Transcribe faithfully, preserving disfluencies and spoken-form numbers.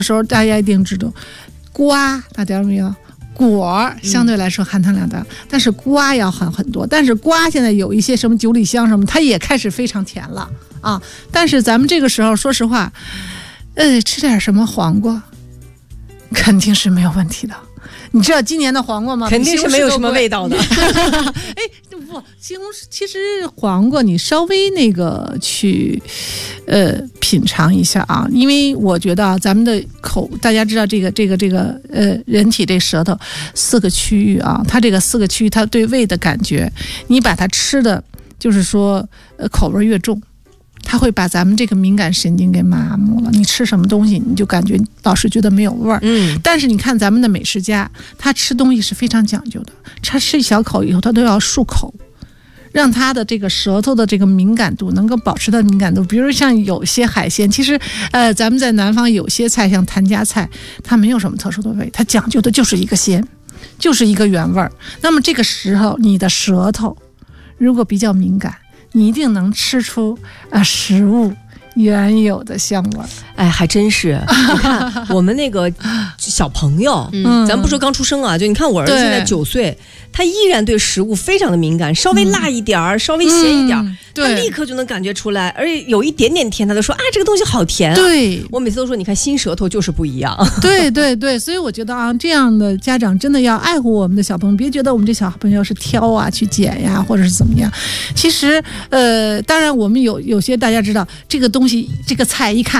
时候大家一定知道，瓜大家有没有？果相对来说含糖量大、嗯，但是瓜要含很多。但是瓜现在有一些什么九里香什么，它也开始非常甜了啊。但是咱们这个时候，说实话，呃，吃点什么黄瓜，肯定是没有问题的。你知道今年的黄瓜吗？ 肯定是没有什么味道的。 哎，不，西红柿其实黄瓜你稍微那个去，呃，品尝一下啊，因为我觉得啊，咱们的口，大家知道这个这个这个呃，人体这舌头四个区域啊，它这个四个区域，它对味的感觉，你把它吃的，就是说呃，口味越重。它会把咱们这个敏感神经给麻木了，你吃什么东西你就感觉老是觉得没有味儿。嗯，但是你看咱们的美食家，他吃东西是非常讲究的，他吃一小口以后他都要漱口，让他的这个舌头的这个敏感度能够保持的敏感度。比如像有些海鲜，其实呃咱们在南方有些菜像谭家菜，它没有什么特殊的味，它讲究的就是一个鲜，就是一个原味儿。那么这个时候你的舌头如果比较敏感，你一定能吃出啊、呃、食物原有的香味。 哎，还真是。你看我们那个小朋友，嗯，咱不说刚出生啊，就你看我儿子现在九岁，他依然对食物非常的敏感，稍微辣一点儿、嗯，稍微咸一点儿、嗯，他立刻就能感觉出来，而且有一点点甜，他就说啊，这个东西好甜啊。 对， 我每次都说，你看新舌头就是不一样。 对对对，所以我觉得啊，这样的家长真的要爱护我们的小朋友，别觉得我们这小朋友是挑啊去捡呀，或者是怎么样。其实呃，当然我们有有些大家知道这个东西，这个菜一看